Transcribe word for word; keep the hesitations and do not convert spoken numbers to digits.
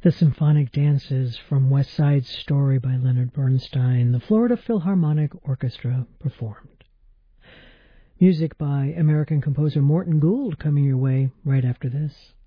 The Symphonic Dances from West Side Story by Leonard Bernstein, the Florida Philharmonic Orchestra performed. Music by American composer Morton Gould coming your way right after this.